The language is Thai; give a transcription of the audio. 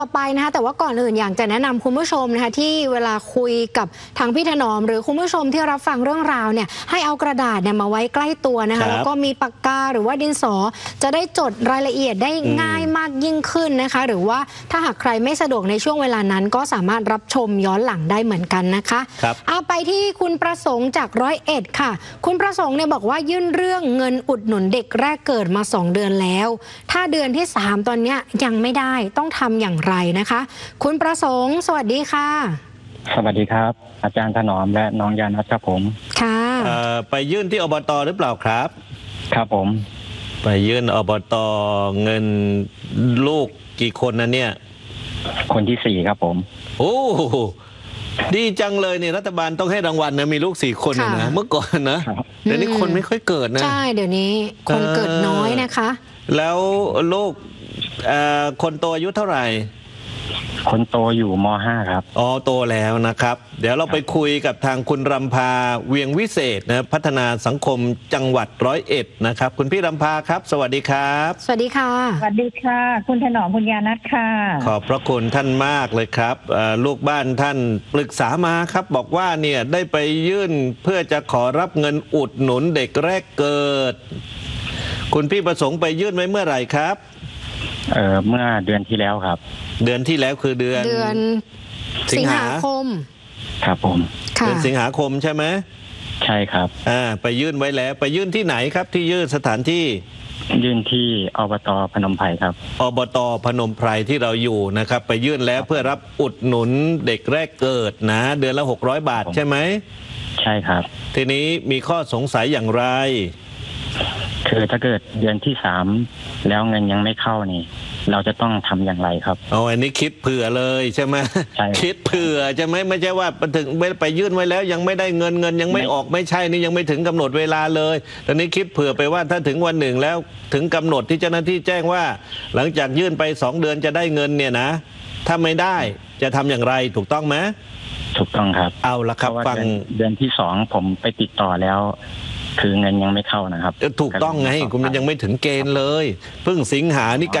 ต่อไปนะคะแต่ว่าก่อนอื่นอยากจะแนะนำคุณผู้ชมนะคะที่เวลาคุยกับทางพี่ถนอมหรือคุณผู้ชมที่รับฟังเรื่องราวเนี่ยให้เอากระดาษเนี่ยมาไว้ใกล้ตัวนะคะแล้วก็มีปากกาหรือว่าดินสอจะได้จดรายละเอียดได้ง่ายมากยิ่งขึ้นนะคะหรือว่าถ้าหากใครไม่สะดวกในช่วงเวลานั้นก็สามารถรับชมย้อนหลังได้เหมือนกันนะคะเอาไปที่คุณประสงค์จาก101ค่ะคุณประสงค์เนี่ยบอกว่ายื่นเรื่องเงินอุดหนุนเด็กแรกเกิดมา2 เดือนแล้วถ้าเดือนที่3ตอนนี้ยังไม่ได้ต้องทำอย่างไรนะคะคุณประสงค์สวัสดีค่ะสวัสดีครับอาจารย์ถนอมและน้องยานัทครับผมค่ะไปยื่นที่อบต.หรือเปล่าครับครับผมไปยื่นอบต.เงินลูกกี่คนนะเนี่ยคนที่4ครับผมโอ้ดีจังเลยเนี่ยรัฐบาลต้องให้รางวัลนะมีลูก4 คนนะเมื่อก่อนนะเดี๋ยวนี้คนไม่ค่อยเกิดนะใช่เดี๋ยวนี้คนเกิดน้อยนะคะแล้วลูกคนโตอายุเท่าไหร่คนโตอยู่ม.5 ครับอ๋อโตแล้วนะครับเดี๋ยวเราไปคุยกับทางคุณรำพาเวียงวิเศษนะพัฒนาสังคมจังหวัด101นะครับคุณพี่รำพาครับสวัสดีครับสวัสดีค่ะสวัสดีค่ะคุณถนอมคุณยานัทค่ะขอบพระคุณท่านมากเลยครับลูกบ้านท่านปรึกษามาครับบอกว่าเนี่ยได้ไปยื่นเพื่อจะขอรับเงินอุดหนุนเด็กแรกเกิดคุณพี่ประสงค์ไปยื่นไว้เมื่อไหร่ครับเมื่อเดือนที่แล้วครับเดือนที่แล้วคือเดือนสิงหาคมครับผมเดือนสิงหาคมใช่ไหมใช่ครับไปยื่นไว้แล้วไปยื่นที่ไหนครับที่ยื่นสถานที่ยื่นที่อบต.พนมไพรครับอบต.พนมไพรที่เราอยู่นะครับไปยื่นแล้วเพื่อรับอุดหนุนเด็กแรกเกิดนะเดือนละ600 บาทใช่ไหมใช่ครับทีนี้มีข้อสงสัยอย่างไรคือถ้าเกิดเดือนที่3แล้วเงินยังไม่เข้านี่เราจะต้องทำอย่างไรครับอันนี้คิดเผื่อเลยใช่ไหมคิดเผื่อใช่ไหมไม่ใช่ว่าถึงไปยื่นไว้แล้วยังไม่ได้เงินยังไม่ออกไม่ใช่นี่ยังไม่ถึงกำหนดเวลาเลยตอนนี้คิดเผื่อไปว่าถ้าถึงวันหนึ่งแล้วถึงกำหนดที่เจ้าหน้าที่แจ้งว่าหลังจากยื่นไป2 เดือนจะได้เงินเนี่ยนะถ้าไม่ได้จะทำอย่างไรถูกต้องไหมถูกต้องครับเอาละครับฟังเดือนที่2ผมไปติดต่อแล้วคือเงินยังไม่เข้านะครับถูกต้องไงคุณมันยังไม่ถึงเกณฑ์เลยเพิ่งสิงหานี่กัน